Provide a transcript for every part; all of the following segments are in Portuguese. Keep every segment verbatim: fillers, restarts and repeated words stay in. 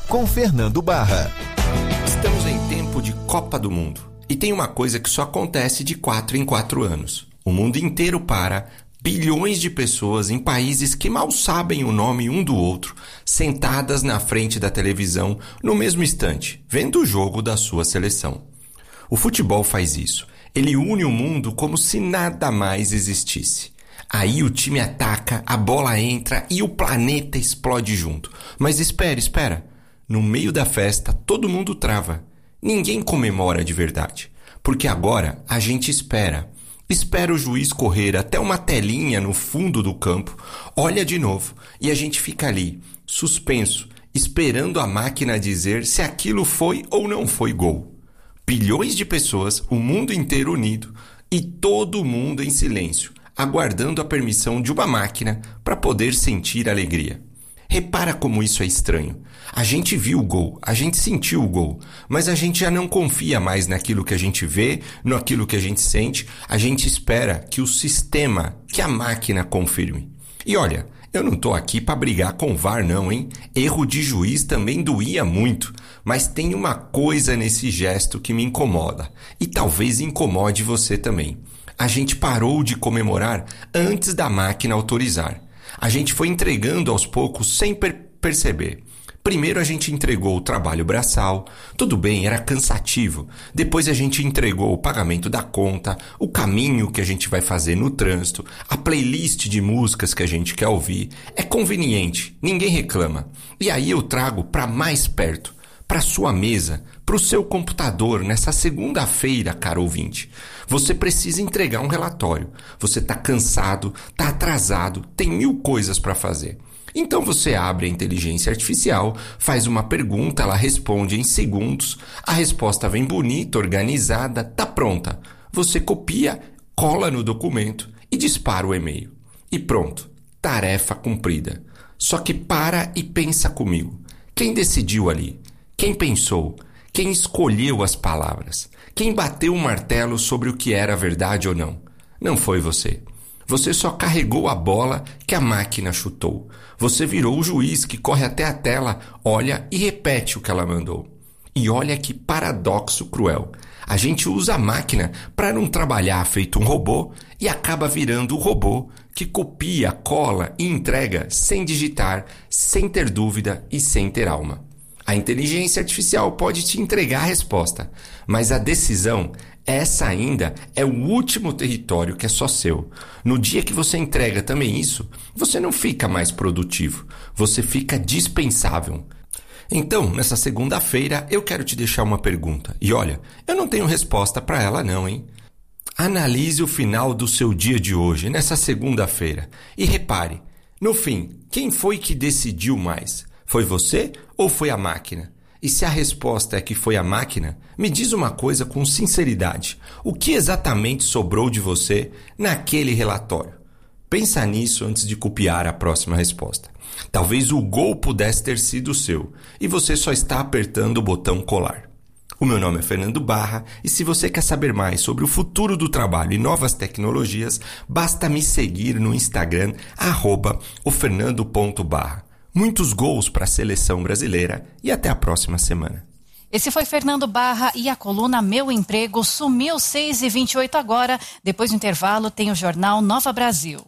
com Fernando Barra. Estamos em tempo de Copa do Mundo. E tem uma coisa que só acontece de quatro em quatro anos. O mundo inteiro para, bilhões de pessoas em países que mal sabem o nome um do outro, sentadas na frente da televisão no mesmo instante, vendo o jogo da sua seleção. O futebol faz isso. Ele une o mundo como se nada mais existisse. Aí o time ataca, a bola entra e o planeta explode junto. Mas espera, espera. No meio da festa, todo mundo trava. Ninguém comemora de verdade. Porque agora a gente espera. Espera o juiz correr até uma telinha no fundo do campo, olha de novo e a gente fica ali, suspenso, esperando a máquina dizer se aquilo foi ou não foi gol. Bilhões de pessoas, o mundo inteiro unido e todo mundo em silêncio, aguardando a permissão de uma máquina para poder sentir alegria. Repara como isso é estranho. A gente viu o gol, a gente sentiu o gol, mas a gente já não confia mais naquilo que a gente vê, naquilo que a gente sente. A gente espera que o sistema, que a máquina confirme. E olha, eu não tô aqui para brigar com o V A R não, hein? Erro de juiz também doía muito, mas tem uma coisa nesse gesto que me incomoda, e talvez incomode você também. A gente parou de comemorar antes da máquina autorizar. A gente foi entregando aos poucos sem per- perceber. Primeiro a gente entregou o trabalho braçal, tudo bem, era cansativo. Depois a gente entregou o pagamento da conta, o caminho que a gente vai fazer no trânsito, a playlist de músicas que a gente quer ouvir. É conveniente, ninguém reclama. E aí eu trago para mais perto, para sua mesa, para o seu computador nessa segunda-feira, caro ouvinte. Você precisa entregar um relatório. Você está cansado, está atrasado, tem mil coisas para fazer. Então você abre a inteligência artificial, faz uma pergunta, ela responde em segundos, a resposta vem bonita, organizada, tá pronta. Você copia, cola no documento e dispara o e-mail. E pronto, tarefa cumprida. Só que para e pensa comigo. Quem decidiu ali? Quem pensou? Quem escolheu as palavras? Quem bateu o martelo sobre o que era verdade ou não? Não foi você. Você só carregou a bola que a máquina chutou. Você virou o juiz que corre até a tela, olha e repete o que ela mandou. E olha que paradoxo cruel. A gente usa a máquina para não trabalhar feito um robô e acaba virando o robô que copia, cola e entrega sem digitar, sem ter dúvida e sem ter alma. A inteligência artificial pode te entregar a resposta, mas a decisão, essa ainda é o último território que é só seu. No dia que você entrega também isso, você não fica mais produtivo, você fica dispensável. Então, nessa segunda-feira, eu quero te deixar uma pergunta. E olha, eu não tenho resposta para ela não, hein? Analise o final do seu dia de hoje, nessa segunda-feira, e repare, no fim, quem foi que decidiu mais? Foi você ou foi a máquina? E se a resposta é que foi a máquina, me diz uma coisa com sinceridade. O que exatamente sobrou de você naquele relatório? Pensa nisso antes de copiar a próxima resposta. Talvez o gol pudesse ter sido seu e você só está apertando o botão colar. O meu nome é Fernando Barra e se você quer saber mais sobre o futuro do trabalho e novas tecnologias, basta me seguir no Instagram, arroba o fernando ponto barra. Muitos gols para a seleção brasileira e até a próxima semana. Esse foi Fernando Barra e a coluna Meu Emprego sumiu seis e vinte e oito agora. Depois do intervalo tem o jornal Nova Brasil.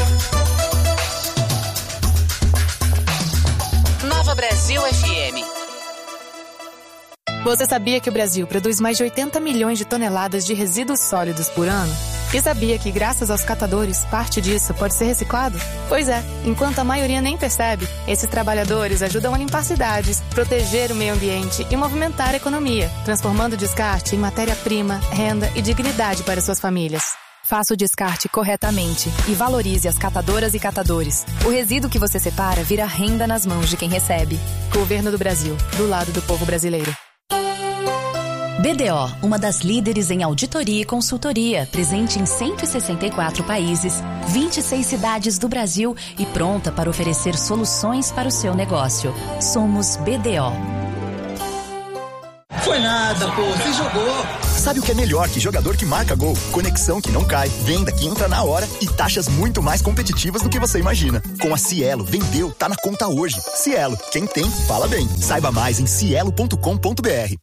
Nova Brasil F M. Você sabia que o Brasil produz mais de oitenta milhões de toneladas de resíduos sólidos por ano? E sabia que, graças aos catadores, parte disso pode ser reciclado? Pois é, enquanto a maioria nem percebe, esses trabalhadores ajudam a limpar cidades, proteger o meio ambiente e movimentar a economia, transformando o descarte em matéria-prima, renda e dignidade para suas famílias. Faça o descarte corretamente e valorize as catadoras e catadores. O resíduo que você separa vira renda nas mãos de quem recebe. Governo do Brasil, do lado do povo brasileiro. B D O, uma das líderes em auditoria e consultoria, presente em cento e sessenta e quatro países, vinte e seis cidades do Brasil e pronta para oferecer soluções para o seu negócio. Somos B D O. Foi nada, pô, você jogou. Sabe o que é melhor que jogador que marca gol? Conexão que não cai, venda que entra na hora e taxas muito mais competitivas do que você imagina. Com a Cielo, vendeu, tá na conta hoje. Cielo, quem tem, fala bem. Saiba mais em cielo ponto com ponto b r.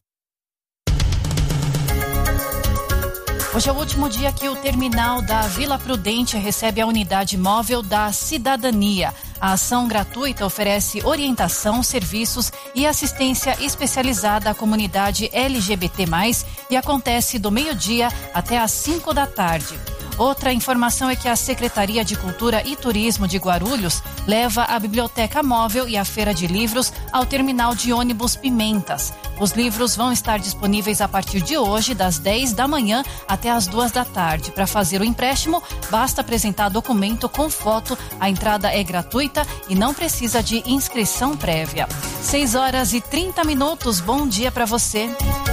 Hoje é o último dia que o terminal da Vila Prudente recebe a unidade móvel da Cidadania. A ação gratuita oferece orientação, serviços e assistência especializada à comunidade L G B T mais, e acontece do meio-dia até às cinco da tarde. Outra informação é que a Secretaria de Cultura e Turismo de Guarulhos leva a Biblioteca Móvel e a Feira de Livros ao terminal de ônibus Pimentas. Os livros vão estar disponíveis a partir de hoje, das dez da manhã até as duas da tarde. Para fazer o empréstimo, basta apresentar documento com foto. A entrada é gratuita e não precisa de inscrição prévia. seis horas e trinta minutos. Bom dia para você.